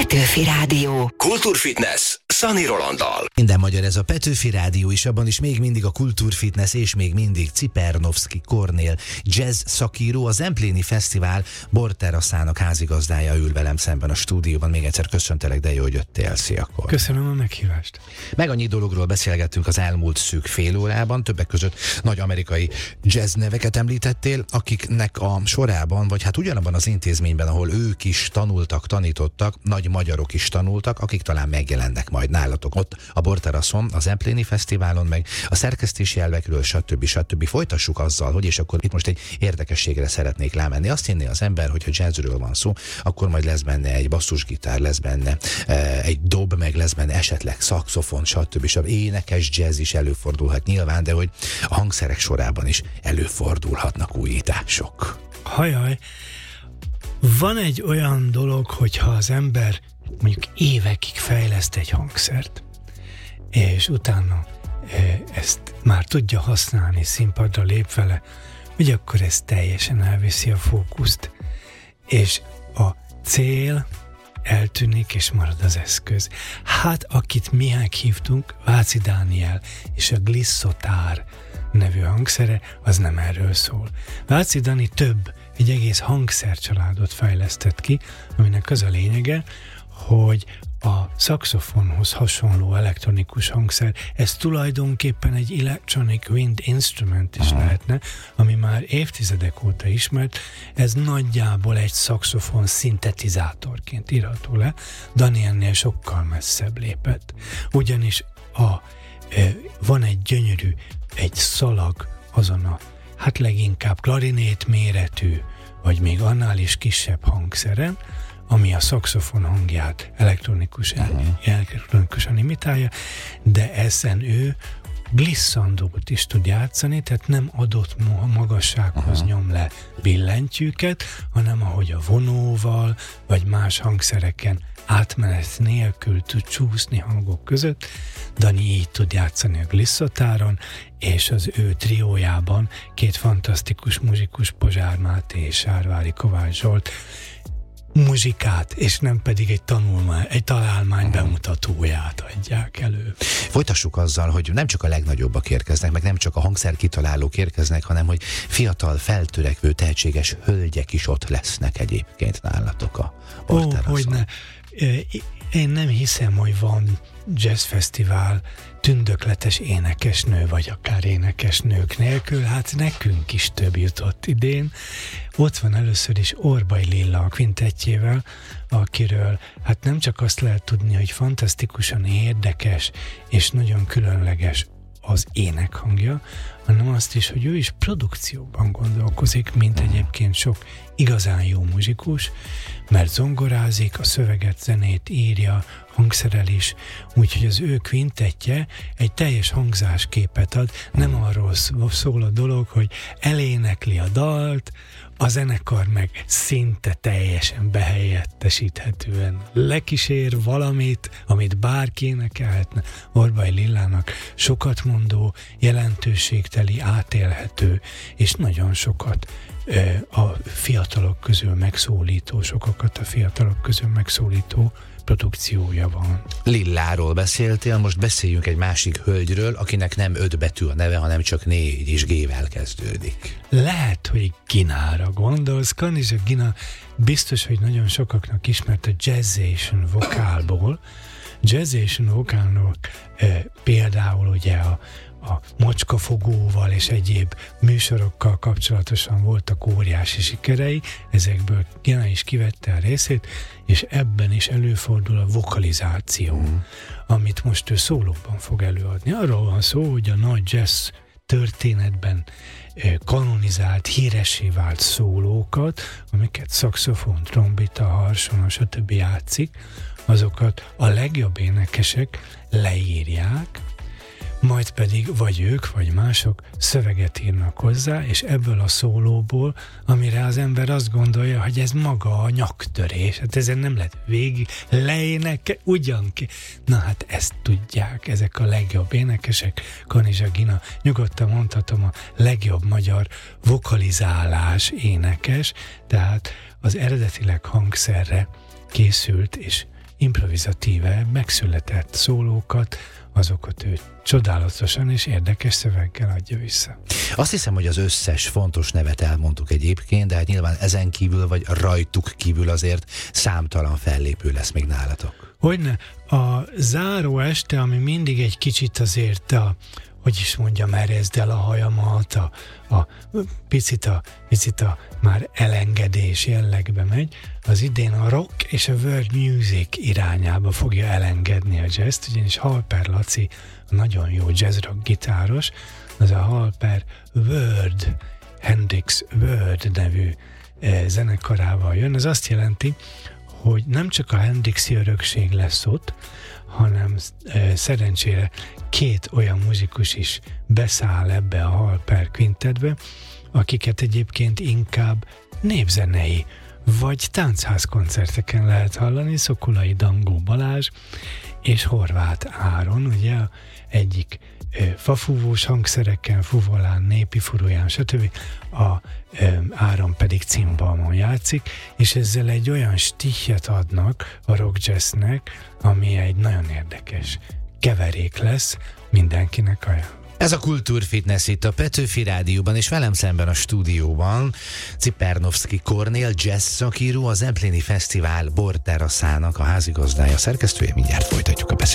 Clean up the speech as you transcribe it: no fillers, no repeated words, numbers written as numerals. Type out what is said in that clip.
Petőfi Rádió. Kultúrfitness Szani Rolanddal. Minden magyar ez a Petőfi Rádió, és abban is még mindig a Kultúrfitness, és még mindig Cipernovszky Kornél, jazz szakíró, a Zempléni Fesztivál borteraszának házigazdája ül velem szemben a stúdióban. Még egyszer köszöntelek, de jó, hogy jöttél. Szia, akkor. Köszönöm a meghívást. Meg annyi dologról beszélgettünk az elmúlt szűk fél órában, többek között nagy amerikai jazz neveket említettél, akiknek a sorában, vagy hát ugyanabban az intézményben, ahol ők is tanultak, tanítottak, nagy magyarok is tanultak, akik talán megjelennek majd nálatok ott a borteraszon, a Zempléni Fesztiválon, meg a szerkesztési elvekről, stb. Folytassuk azzal, hogy és akkor itt most egy érdekességre szeretnék rámenni. Azt hinné az ember, hogyha jazzről van szó, akkor majd lesz benne egy basszusgitár, lesz benne egy dob, meg lesz benne esetleg szaxofon, stb. Énekes jazz is előfordulhat nyilván, de hogy a hangszerek sorában is előfordulhatnak újítások. Hajaj, van egy olyan dolog, hogyha az ember mondjuk évekig fejleszt egy hangszert, és utána ezt már tudja használni, színpadra lép vele, hogy akkor ez teljesen elviszi a fókuszt, és a cél eltűnik, és marad az eszköz. Hát, akit mi hívtunk, Váci Dániel és a Glissotár nevű hangszere, az nem erről szól. Váci Dani egy egész hangszercsaládot fejlesztett ki, aminek az a lényege, hogy a szaxofonhoz hasonló elektronikus hangszer, ez tulajdonképpen egy electronic wind instrument is lehetne, ami már évtizedek óta ismert, ez nagyjából egy szaxofon szintetizátorként írható le, Dani ennél sokkal messzebb lépett. Ugyanis van egy gyönyörű, egy szalag azon a, hát leginkább klarinét méretű, vagy még annál is kisebb hangszeren, ami a szaxofon hangját elektronikusan imitálja, de ezen ő glissandót is tud játszani, tehát nem adott magassághoz nyom le billentyűket, hanem ahogy a vonóval, vagy más hangszereken átmenet nélkül tud csúszni hangok között. Dani így tud játszani a glissotáron, és az ő triójában két fantasztikus muzsikus, Pozsár Máté és Sárvári Kovács Zsolt muzsikát, és nem pedig egy találmány bemutatóját adják elő. Folytassuk azzal, hogy nem csak a legnagyobbak érkeznek, meg nem csak a hangszerkitalálók érkeznek, hanem hogy fiatal, feltörekvő, tehetséges hölgyek is ott lesznek egyébként nálatok a borteraszon. Hogyne. Én nem hiszem, hogy van jazzfesztivál tündökletes énekesnő, vagy akár énekesnők nélkül, hát nekünk is több jutott idén. Ott van először is Orbai Lilla a kvintettjével, akiről hát nem csak azt lehet tudni, hogy fantasztikusan érdekes és nagyon különleges az énekhangja, hanem azt is, hogy ő is produkcióban gondolkozik, mint egyébként sok igazán jó muzsikus, mert zongorázik, a szöveget, zenét írja, hangszerel is, úgyhogy az ő kvintettje egy teljes hangzásképet ad, nem arról szól a dolog, hogy elénekli a dalt, a zenekar meg szinte teljesen behelyettesíthetően lekísér valamit, amit bárki énekelhetne. Orbai Lillának sokat mondó, jelentőségteli, átélhető, és nagyon sokat a fiatalok közül megszólító, sokakat a fiatalok közül megszólító produkciója van. Lilláról beszéltél, most beszéljünk egy másik hölgyről, akinek nem 5 betű a neve, hanem csak 4 és G-vel kezdődik. Lehet, hogy Ginára gondolsz. Kanizsa Gina biztos, hogy nagyon sokaknak ismert a Jazzation vokálból. Jazzation vokálnak például ugye a Macskafogóval és egyéb műsorokkal kapcsolatosan voltak óriási sikerei, ezekből Gina is kivette a részét, és ebben is előfordul a vokalizáció, amit most ő szólóban fog előadni. Arról van szó, hogy a nagy jazz történetben kanonizált, híressé vált szólókat, amiket szaxofon, trombita, harsona, stb. Játszik, azokat a legjobb énekesek leírják, majd pedig vagy ők, vagy mások szöveget írnak hozzá, és ebből a szólóból, amire az ember azt gondolja, hogy ez maga a nyaktörés, hát ezen nem lehet végig leénekel, ugyanki. Na hát ezt tudják, ezek a legjobb énekesek. Kanizsa Gina, nyugodtan mondhatom, a legjobb magyar vokalizálás énekes, tehát az eredetileg hangszerre készült és improvizatíve megszületett szólókat, azokat ő csodálatosan és érdekes szöveggel adja vissza. Azt hiszem, hogy az összes fontos nevet elmondtuk egyébként, de hát nyilván ezen kívül, vagy rajtuk kívül azért számtalan fellépő lesz még nálatok. Hogyne, a záró este, ami mindig egy kicsit azért hogy is mondjam, erezd el a hajamat, picit a már elengedés jellegbe megy, az idén a rock és a world music irányába fogja elengedni a jazzt, ugyanis Halper Laci, a nagyon jó jazz-rock gitáros, az a Halper World, Hendrix World nevű zenekarával jön. Ez azt jelenti, hogy nem csak a Hendrixi örökség lesz ott, hanem szerencsére 2 olyan muzsikus is beszáll ebbe a Halper Quintetbe, akiket egyébként inkább népzenei vagy táncházkoncerteken lehet hallani, Szokolai Dangó Balázs és Horváth Áron, ugye egyik fafúvós hangszereken, fuvolán, népi furuján, stb. Áron pedig cimbalmon játszik, és ezzel egy olyan stíchet adnak a rock jazznek, ami egy nagyon érdekes keverék lesz, mindenkinek ajánlom. Ez a Kultúrfitness itt a Petőfi Rádióban, és velem szemben a stúdióban Cipernowski Kornél, jazz szakíró, a Zempléni Fesztivál borteraszának a házigazdája, szerkesztője. Mindjárt folytatjuk a beszélgetést.